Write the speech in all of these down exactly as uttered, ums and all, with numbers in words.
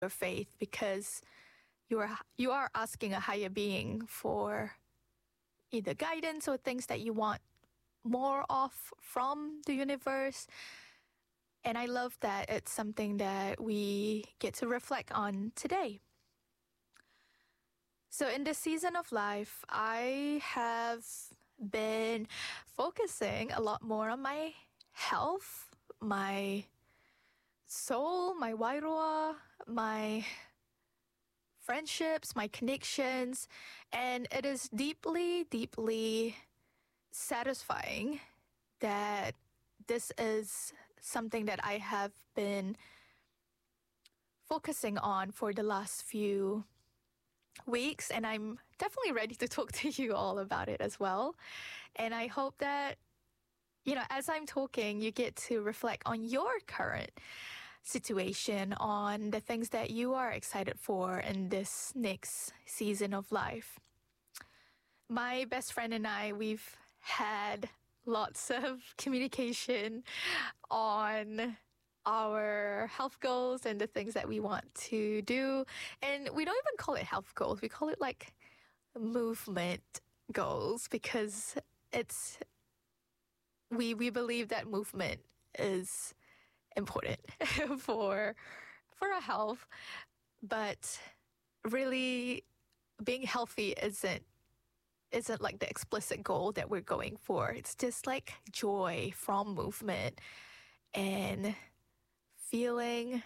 your faith because you are you are asking a higher being for either guidance or things that you want more of from the universe. And I love that it's something that we get to reflect on today. So in this season of life, I have been focusing a lot more on my health, my soul, my wairoa, my friendships, my connections, and it is deeply, deeply satisfying that this is something that I have been focusing on for the last few weeks, and I'm definitely ready to talk to you all about it as well. And I hope that, you know, as I'm talking, you get to reflect on your current situation, on the things that you are excited for in this next season of life. My best friend and I, we've had lots of communication on our health goals and the things that we want to do. And we don't even call it health goals. We call it like movement goals because it's we we believe that movement is important for for our health, but really being healthy isn't isn't like the explicit goal that we're going for. It's just like joy from movement and feeling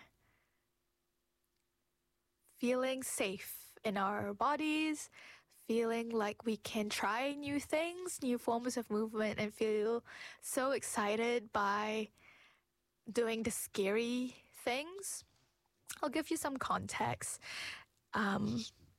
feeling safe in our bodies, feeling like we can try new things, new forms of movement, and feel so excited by doing the scary things. I'll give you some context. Um,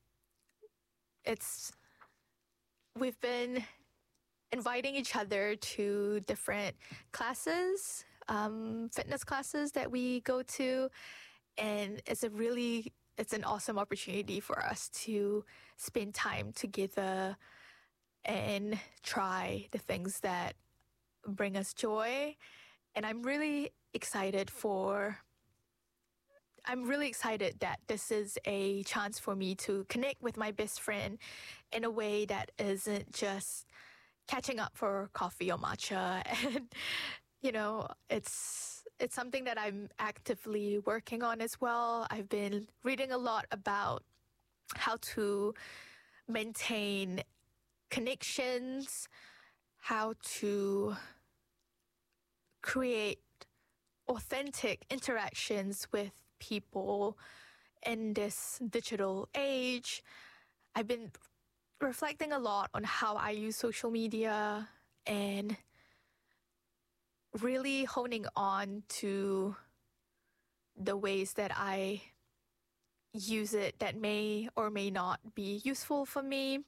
it's we've been inviting each other to different classes, um, fitness classes that we go to, and it's a really it's an awesome opportunity for us to spend time together and try the things that bring us joy. And I'm really excited for I'm really excited that this is a chance for me to connect with my best friend in a way that isn't just catching up for coffee or matcha. And, you know, it's it's something that I'm actively working on as well. I've been reading a lot about how to maintain connections, how to create authentic interactions with people in this digital age. I've been reflecting a lot on how I use social media and really honing on to the ways that I use it that may or may not be useful for me.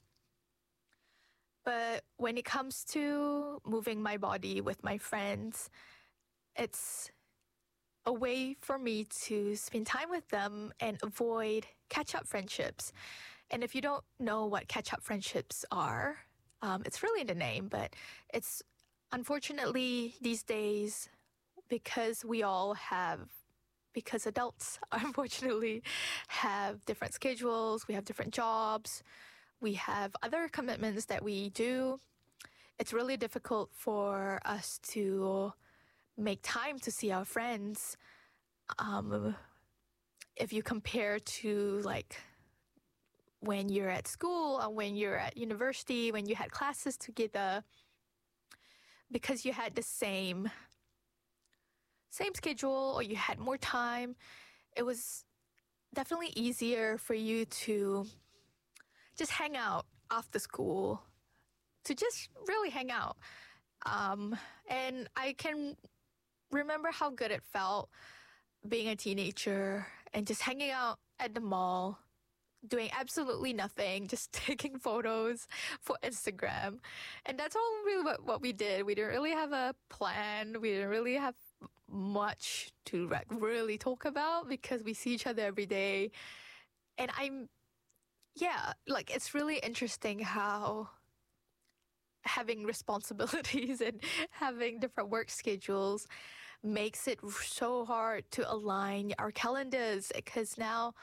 But when it comes to moving my body with my friends, it's a way for me to spend time with them and avoid catch-up friendships. And if you don't know what catch-up friendships are, um, it's really in the name, but it's unfortunately these days because we all have, because adults unfortunately have different schedules, we have different jobs, we have other commitments that we do. It's really difficult for us to make time to see our friends. Um, if you compare to like when you're at school or when you're at university, when you had classes together, because you had the same same schedule or you had more time, it was definitely easier for you to just hang out after school, to just really hang out. Um, and I can remember how good it felt being a teenager and just hanging out at the mall, doing absolutely nothing, just taking photos for Instagram. And that's all really what, what we did. We didn't really have a plan. We didn't really have much to like, really talk about because we see each other every day. And I'm, yeah, like it's really interesting how having responsibilities and having different work schedules makes it so hard to align our calendars, because now